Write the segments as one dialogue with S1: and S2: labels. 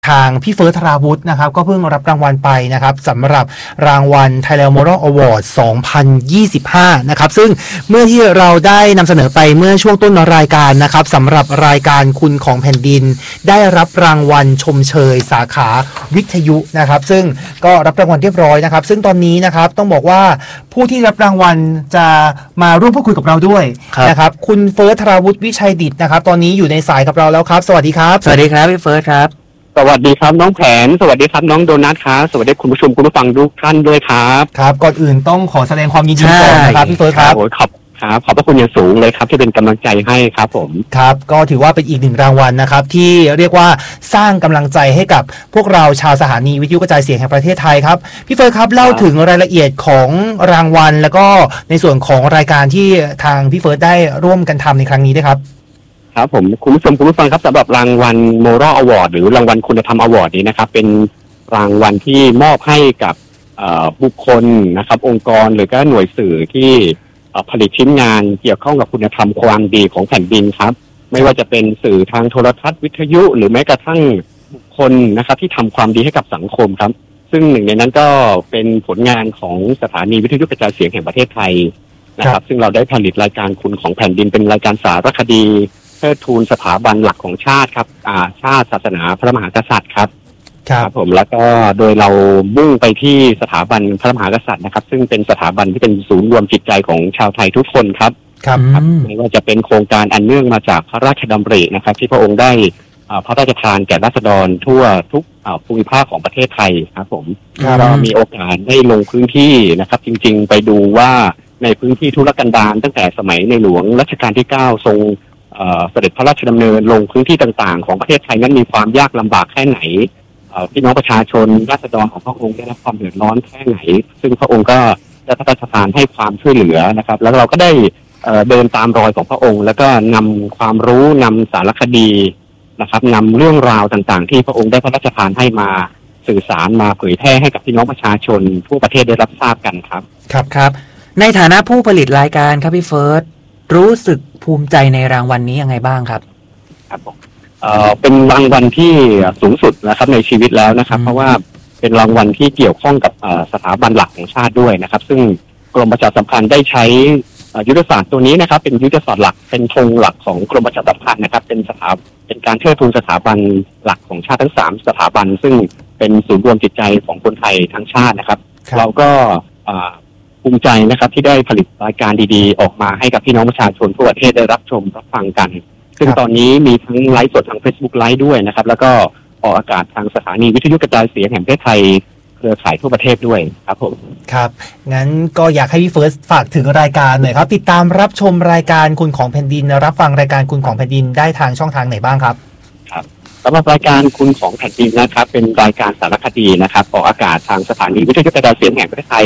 S1: ทางพี่เฟิร์ส ธราวุฒินะครับก็เพิ่งรับรางวัลไปนะครับสำหรับรางวัล Thailand Moral Award 2025 นะครับซึ่งเมื่อที่เราได้นำเสนอไปเมื่อช่วงต้นรายการนะครับสำหรับรายการคุณของแผ่นดินได้รับรางวัลชมเชยสาขาวิทยุนะครับซึ่งก็รับรางวัลเรียบร้อยนะครับซึ่งตอนนี้นะครับต้องบอกว่าผู้ที่รับรางวัลจะมาร่วมพูดคุยกับเราด้วยนะครับคุณเฟิร์ส ธราวุฒิ วิชัยดิษฐ์นะครับตอนนี้อยู่ในสายกับเราแล้วครับสวัสดีครับ
S2: สวัสดีครับพี่เฟิร์สครับ
S3: สวัสดีครับน้องแผนสวัสดีครับน้องโดนัทครับสวัสดีคุณผู้ชมคุณผู้ฟังทุกท่านด้วยครับ
S1: ครับก่อนอื่นต้องขอแสดงความยินดีก่อนนะครับพี่เฟิร์สครับ
S3: ขอบพระคุณอย่างสูงเลยครับที่เป็นกำลังใจให้ครับผม
S1: ครับก็ถือว่าเป็นอีกหนึ่งรางวัลนะครับที่เรียกว่าสร้างกำลังใจให้กับพวกเราชาวสถานีวิทยุกระจายเสียงแห่งประเทศไทยครับพี่เฟิร์สครับเล่าถึงรายละเอียดของรางวัลแล้วก็ในส่วนของรายการที่ทางพี่เฟิร์สได้ร่วมกันทำในครั้งนี้ด้วยครับ
S3: ครับผมคุณผู้ชมคุณผู้ฟังครับสำหรับรางวัล Moral Award หรือรางวัลคุณธรรมอวอร์ดนี้นะครับเป็นรางวัลที่มอบให้กับบุคคลนะครับองค์กรหรือก็หน่วยสื่อที่ผลิตชิ้นงานเกี่ยวข้องกับคุณธรรมความดีของแผ่นดินครับไม่ว่าจะเป็นสื่อทางโทรทัศน์วิทยุหรือแม้กระทั่งบุคคลนะครับที่ทำความดีให้กับสังคมครับซึ่งหนึ่งในนั้นก็เป็นผลงานของสถานีวิทยุกระจายเสียงแห่งประเทศไทยนะครับซึ่งเราได้ผลิตรายการคุณของแผ่นดินเป็นรายการสารคดีเทิดทูนสถาบันหลักของชาติครับชาติศาสนาพระมหากษัตริย์ครับครับผมแล้วก็โดยเรามุ่งไปที่สถาบันพระมหากษัตริย์นะครับซึ่งเป็นสถาบันที่เป็นศูนย์รวมจิตใจของชาวไทยทุกคนครับ
S1: ครับ
S3: ไม่ว่าจะเป็นโครงการอันเนื่องมาจากพระราชดำรินะครับที่พระองค์ได้พระราชทานแก่ราษฎรทั่วทุกภูมิภาคของประเทศไทยครับผมก็มีโอกาสได้ลงพื้นที่นะครับจริงๆไปดูว่าในพื้นที่ทุรกันดารตั้งแต่สมัยในหลวงรัชกาลที่9ทรงเสด็จพระราชดำเนินลงพื้นที่ต่างๆของประเทศไทยนั้นมีความยากลำบากแค่ไหนพี่น้องประชาชนราษฎรของพระองค์ได้รับความเดือดร้อนแค่ไหนซึ่งพระองค์ก็ได้พระราชทานให้ความช่วยเหลือนะครับแล้วเราก็ได้เดินตามรอยของพระองค์แล้วก็นำความรู้นำสารคดีนะครับนำเรื่องราวต่างๆที่พระองค์ได้พระราชทานให้มาสื่อสารมาเผยแพร่ให้กับพี่น้องประชาชนทั่วประเทศได้รับทราบกันครับ
S2: ครับในฐานะผู้ผลิตรายการครับพี่เฟิร์สรู้สึกภูมิใจในรางวัลนี้ยังไงบ้างครับ
S3: ครับผมเป็นรางวัลที่สูงสุดนะครับในชีวิตแล้วนะครับเพราะว่าเป็นรางวัลที่เกี่ยวข้องกับสถาบันหลักของชาติด้วยนะครับซึ่งกรมประชาสัมพันธ์ได้ใช้ยุทธศาสตร์ตัวนี้นะครับเป็นยุทธศาสตร์หลักเป็นธงหลักของกรมประชาสัมพันธ์นะครับเป็นการเทิดทูนสถาบันหลักของชาติทั้ง3สถาบันซึ่งเป็นศูนย์รวมจิตใจของคนไทยทั้งชาตินะครับเราก็ภูมิใจนะครับที่ได้ผลิตรายการดีๆออกมาให้กับพี่น้องประชาชนทั่วประเทศได้รับชมรับฟังกันซึ่งตอนนี้มีทั้งไลฟ์สดทาง Facebook ไลฟ์ด้วยนะครับแล้วก็ออกอากาศทางสถานีวิทยุกระจายเสียงแห่งประเทศไทยเครือข่ายทั่วประเทศด้วยครับผม
S1: ครับงั้นก็อยากให้พี่เฟิร์สฝากถึงรายการหน่อยครับติดตามรับชมรายการคุณของแผ่นดินรับฟังรายการคุณของแผ่นดินได้ทางช่องทางไหนบ้างครับ
S3: ครับสำหรับรายการคุณของแผ่นดินนะครับเป็นรายการสารคดีนะครับออกอากาศทางสถานีวิทยุกระจายเสียงแห่งประเทศไทย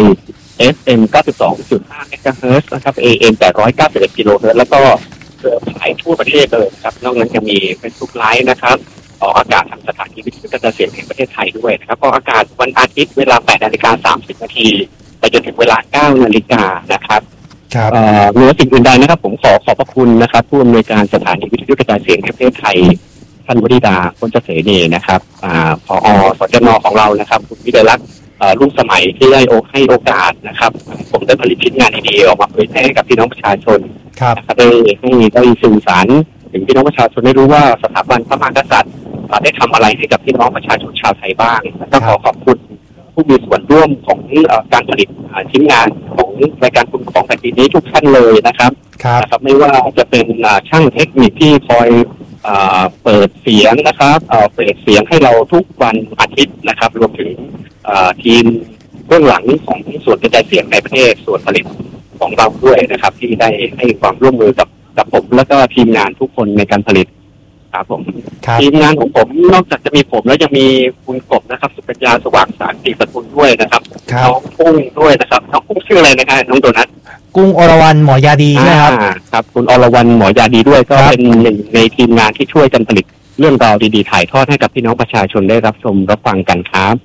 S3: FM 92.5 MHz นะครับ AM 891 กิโลเฮิรตซ์แล้วก็เครือข่ายทั่วประเทศเลยครับนอกนั้นจะมี Facebook Live นะครับออกอากาศทางสถานีวิทยุกระจายเสียงแห่งประเทศไทยด้วยนะครับออกอากาศวันอาทิตย์เวลา 8:30 น.ไปจนถึงเวลา 9 น.นะครับเหนือสิ่งอื่นใดนะครับผมขอบพระคุณนะครับผู้อำนวยการสถานีวิทยุกระจายเสียงแห่งประเทศไทยท่านวริดาพลเสเนนะครับผอ.สจน.ของเรานะครับคุณวิไลลักษณ์รุ่งสมัยที่ได้ให้โอกาสนะครับผมได้ผลิตชิ้นงานดีๆออกมาเผยแพร่ให้กับพี่น้องประชาชนนะครับได้สื่อสารถึงพี่น้องประชาชนได้รู้ว่าสถาบันพระมหากษัตริย์ได้ทำอะไรให้กับพี่น้องประชาชนชาวไทยบ้างและก็ขอบคุณผู้มีส่วนร่วมของการผลิตชิ้นงานของรายการคุณของแผ่นดินนี้ทุกท่านเลยนะครับไม่ว่าจะเป็นช่างเทคนิคที่คอยเปิดเสียงนะครับเปิดเสียงให้เราทุกวันอาทิตย์นะครับรวมถึงทีมเบื้องหลังของส่วนกระจายเสียงในประเทศส่วนผลิตของเราด้วยนะครับที่ได้ให้ความร่วมมือกับผมและก็ทีมงานทุกคนในการผลิตครับผมทีมงานของผมนอกจากจะมีผมแล้วยังมีคุณกบนะครับสุกัญญาสว่างสารติสกุลด้วยนะครับน้องกุ้งด้วยนะครับน้องกุ้งชื่ออะไรนะครับน้องโดนัท
S1: กุ้งอรวรรณหมอยาดีนะครับ
S3: ครับคุณอรวรรณหมอยาดีด้วยก็เป็นหนึ่งในทีมงานที่ช่วยกันผลิตเรื่องราวดีๆถ่ายทอดให้กับพี่น้องประชาชนได้รับชมรับฟังกันครับ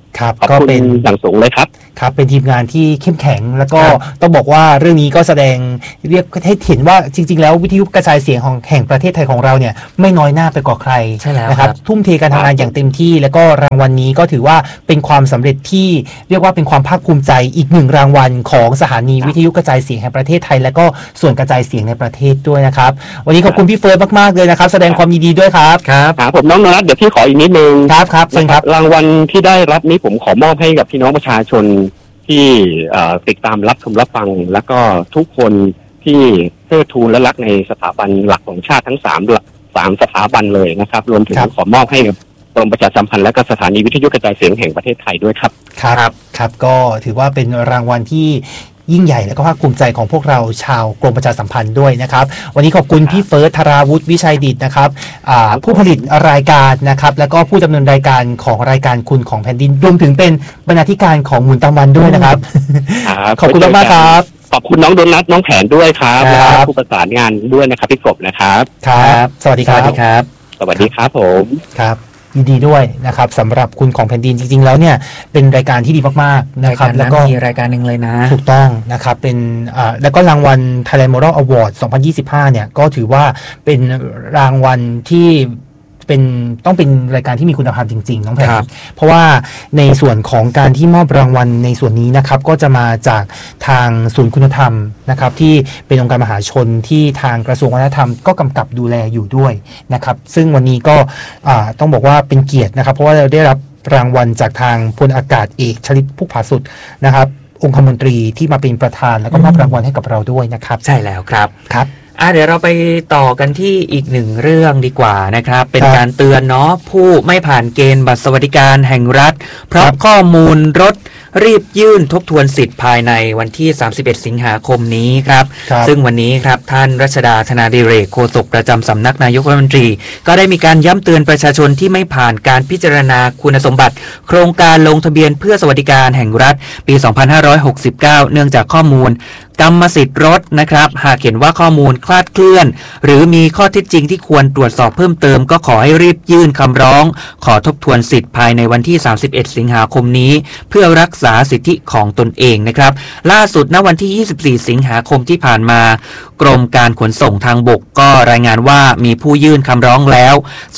S1: ครับ
S3: ขอบ
S1: ก็
S3: คุณ
S1: เป็น
S3: อย่างสูงเลยครับ
S1: ครับเป็นทีมงานที่เข้มแข็งแล้วก็
S2: ครับ
S1: ต้องบอกว่าเรื่องนี้ก็แสดงเรียกให้เห็นว่าจริงๆแล้ววิทยุกระจายเสียงของแห่งประเทศไทยของเราเนี่ยไม่น้อยหน้าไปกว่าใคร
S2: ใช่แล้ว
S1: นะค
S2: ค
S1: รั
S2: รั
S1: บบ ทุ่มเทการทำงานอย่างเต็มที่ แล้วก็รางวัลนี้ก็ถือว่าเป็นความสำเร็จที่เรียกว่าเป็นความภาคภูมิใจอีกหนึ่งรางวัลของสถานีวิทยุกระจายเสียงแห่งประเทศไทย และก็ส่วนกระจายเสียงในประเทศด้วยนะครับวันนี้ขอบคุณพี่เฟิร์สมากๆเลยนะครับแสดงความยินดีด้วยครับ
S2: ครับ
S3: ครับผมน้องนัทเดี๋ยวพี่ขออีกนิดนึง
S1: ครับเชิญครับ
S3: รางวัลที่ได้รับนี้ผมขอมอบให้กับพี่น้องประชาชนที่ติดตามรับชมรับฟัง แล้วก็ทุกคนที่เทิดทูนและรักในสถาบันหลักของชาติทั้งสามสถาบันเลยนะครับรวมถึง
S1: ครับ
S3: ขอมอบให้กับกรมประชาสัมพันธ์และก็สถานีวิทยุกระจายเสียงแห่งประเทศไทยด้วยครับ
S1: ครับก็ถือว่าเป็นรางวัลที่ยิ่งใหญ่และก็ภาคภูมิใจของพวกเราชาวกรมประชาสัมพันธ์ด้วยนะครับวันนี้ขอบคุณพี่เฟิร์สธราวุฒิวิชัยดิษฐ์นะครับผู้ผลิตรายการนะครับแล้วก็ผู้ดำเนินรายการของรายการคุณของแผ่นดินรวมถึงเป็นบรรณาธิการของหมุนตะวันด้วยนะครับ
S3: ครับ
S1: ขอบคุณมากๆครับ
S3: ขอบคุณน้องโดนัทน้องแผนด้วยครับ
S1: ครับ
S3: และผู้ประสานงานด้วยนะครับพี่กบนะครับ
S1: ครับสวัสดี
S2: ส
S1: ครั
S2: วั
S1: บ
S2: สดีครับ
S3: สวัสดีครับผม
S1: ครับยินดีด้วยนะครับสำหรับคุณของแผ่นดินจริงๆแล้วเนี่ยเป็นรายการที่ดีมากๆนะ
S2: ราย
S1: ครับ
S2: การ
S1: แล้ว
S2: นั้น
S1: ก็
S2: มีรายการหนึ่งเลยนะ
S1: ถูกต้องนะครับเป็นแล้วก็รางวัล Thailand Moral Award 2025 เนี่ยก็ถือว่าเป็นรางวัลที่ต้องเป็นรายการที่มีคุณภาพจริงๆน้องแพร
S2: ครับ
S1: เพราะว่าในส่วนของการที่มอบรางวัลในส่วนนี้นะครับก็จะมาจากทางศูนย์คุณธรรมนะครับที่เป็นองค์การมหาชนที่ทางกระทรวงวัฒนธรรมก็กำกับดูแลอยู่ด้วยนะครับซึ่งวันนี้ก็ต้องบอกว่าเป็นเกียรตินะครับเพราะว่าเราได้รับรางวัลจากทางพลอากาศเอกชลิตพุกผาสุดนะครับองคมนตรีที่มาเป็นประธานแล้วก็มอบรางวัลให้กับเราด้วยนะครับ
S2: ใช่แล้วครับ
S1: ครับ
S2: เดี๋ยวเราไปต่อกันที่อีกหนึ่งเรื่องดีกว่านะครับ เป็น
S1: ครับ
S2: การเตือนเนาะผู้ไม่ผ่านเกณฑ์บัตรสวัสดิการแห่งรัฐเพราะ
S1: ครับ
S2: ข้อมูลรถรีบยื่นทบทวนสิทธิ์ภายในวันที่ 31 สิงหาคมนี้ครับ
S1: ครับ
S2: ซึ่งวันนี้ครับท่านรัชดาธนาดิเรกโฆษกประจำสำนักนายกรัฐมนตรี ก็ได้มีการย้ำเตือนประชาชนที่ไม่ผ่านการพิจารณาคุณสมบัติ โครงการลงทะเบียนเพื่อสวัสดิการแห่งรัฐปี 2569 เนื่องจากข้อมูลกรรมสิทธิ์รถนะครับหากเห็นว่าข้อมูลคลาดเคลื่อน หรือมีข้อเท็จจริงที่ควรตรวจสอบเพิ่มเติม ก็ขอให้รีบยื่นคำร้อง ขอทบทวนสิทธิ์ภายในวันที่ 31 สิงหาคมนี้ เพื่อรักษาสิทธิของตนเองนะครับล่าสุดณวันที่ 24 สิงหาคมที่ผ่านมา กรมการขนส่งทางบกก็รายงานว่ามีผู้ยื่นคำร้องแล้ว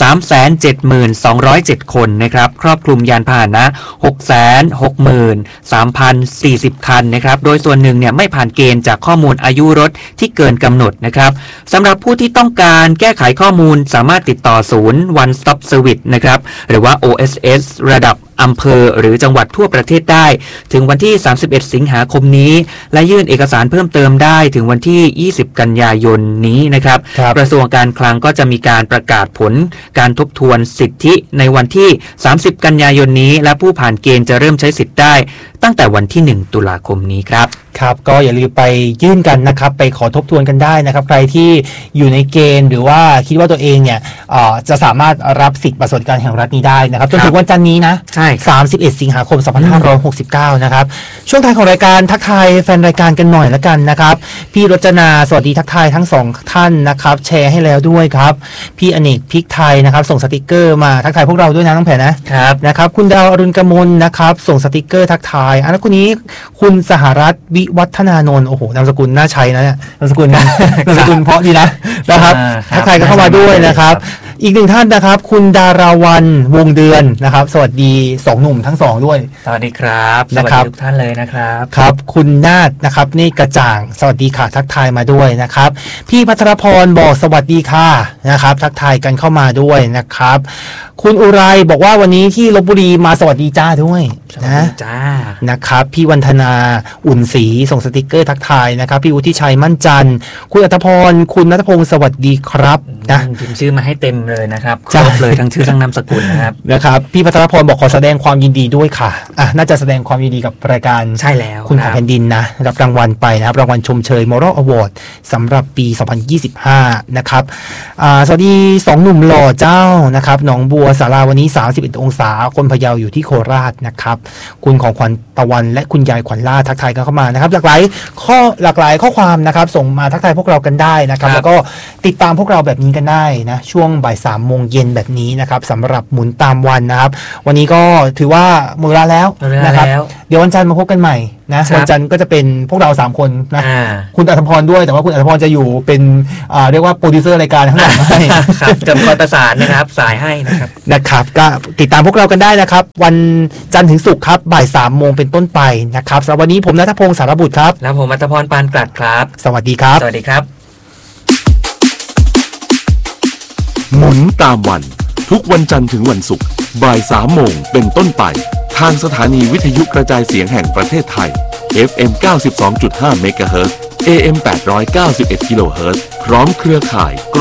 S2: 372,207 คนนะครับครอบคลุมยานพาหนะ 663,040 คันนะครับโดยส่วนหนึ่งเนี่ยไม่ผ่านเกณฑ์จากข้อมูลอายุรถที่เกินกำหนดนะครับสำหรับผู้ที่ต้องการแก้ไขข้อมูลสามารถติดต่อศูนย์ One Stop Service นะครับหรือว่า OSS ระดับอำเภอหรือจังหวัดทั่วประเทศได้ถึงวันที่ 31 สิงหาคมนี้และยื่นเอกสารเพิ่มเติมได้ถึงวันที่ 20 กันยายนนี้นะครับ
S1: ครับ
S2: กระทรวงการคลังก็จะมีการประกาศผลการทบทวนสิทธิในวันที่ 30 กันยายนนี้และผู้ผ่านเกณฑ์จะเริ่มใช้สิทธิ์ได้ตั้งแต่วันที่ 1 ตุลาคมนี้ครับ
S1: ครับก็อย่าลืมไปยื่นกันนะครับไปขอทบทวนกันได้นะครับใครที่อยู่ในเกณฑ์หรือว่าคิดว่าตัวเองเนี่ยจะสามารถรับสิทธิ์บัตรสวัสดิการแห่งรัฐนี้ได้นะครับจนถึงวันจันทร์นี้นะ
S2: ใช่
S1: 31 สิงหาคม 2569 นะครับช่วงท้ายของรายการทักทายแฟนรายการกันหน่อยละกันนะครับพี่รจนาสวัสดีทักทายทั้งสองท่านนะครับแชร์ให้แล้วด้วยครับพี่อเนกพริกไทยนะครับส่งสติกเกอร์มาทักทายพวกเราด้วยนะน้องแผ่นะครับนะครับคุณดาวอรุณกมลนะครับส่งสติกเกอร์ทักทายอันนั้นคนนี้คุณสหรัฐวิวัฒนานนท์โอ้โหนามสกุลน่าใช้นะเนี่ยนามสกุล นามสกุลเพราะดีนะครับทักทายกันเข้ามาด้วยนะครับอีกหนึ่งท่านนะครับคุณดาราวันวงเดือนนะครับสวัสดีสองหนุ่มทั้งสองด้วย
S2: สวัสดีครับส
S1: นะ
S2: วัส
S1: ครั
S2: ดี
S1: บ
S2: ทุกท่านเลยนะครับ
S1: ครับคุณนาฏนะครับนี่กระจ่างสวัสดีค่ะทักทายมาด้วยนะครับพี่พัทรพรบอกสวัสดีค่ะนะครับทักทายกันเข้ามาด้วยนะครับคุณอุไรบอกว่าวันนี้ที่ลพบุรีมาสวัสดีจ้าด้วย
S2: สวัส
S1: นะ
S2: ดีจ้า
S1: นะครับพี่วันธนาอุ่นศรีส่งสติกเกอร์ทักทายนะครับพี่วุฒิชัยมั่นจันทร์คุณอัตพรคุณณัฐพงศ์สวัสดีครับนะ
S2: พิมพ์ชื่อมาให้เต็มเลยนะครับค
S1: ใช่
S2: รบเลยทั้งชื่อทั้งนามสกุลนะครับ
S1: นะครับพี่พัทรพรบอกขอแสดงความยินดีด้วยค่ะน่าจะแสดงความยินดีกับรายการ
S2: ใช่แล้ว
S1: คุณข
S2: รั
S1: อบ งแผ่นดินนะรับรางวัลไปนะครับรางวัลชมเชย Moral Award สำหรับปี 2025 นะครับสวัสดี2หนุ่มหล่อเจ้านะครับหนองบัวสาราวันนี้31 องศาคนพะเยาอยู่ที่โคราชนะครับคุณของขวัญตะวันและคุณยายขวัญล่าทักทายกันเข้ามานะครับหลากหลายข้อความนะครับส่งมาทักทายพวกเรากันได้นะครับแล้วก็ติดตามพวกเราแบบนี้กันได้นะช่วงบ่าย 3 โมงเย็นแบบนี้นะครับสำหรับหมุนตามวันนะครับวันนี้ก็ถือว่าหมดเวลาแล้วนะครับเดี๋ยววันจันทร์มาพบกันใหม่นะวันจันทร์ก็จะเป็นพวกเรา3คนนะคุณอัธพรด้วยแต่ว่าคุณอัธพรจะอยู่เป็นเรียกว่าโปรดิวเซอร์รายการข้างหลังให้
S2: ครับจะคอยประสานนะครับสายให้
S1: นะครับก็ติดตามพวกเรากันได้นะครับวันจันทร์ถึงศุกร์ครับบ่าย 3 โมงเป็นต้นไปนะครับสำหรับวันนี้ผมณัฐพงศ์สารบุตรครับ
S2: แล้วผมอัธพรปานกลัดครับ
S1: สวัสดีครับ
S2: สวัสดีครับ
S4: หมุนตามวันทุกวันจันทร์ถึงวันศุกร์บ่าย 3 โมงเป็นต้นไปทางสถานีวิทยุกระจายเสียงแห่งประเทศไทย FM 92.5 เมกะเฮิรตซ์ AM 891 กิโลเฮิรตซ์พร้อมเครือข่ายกร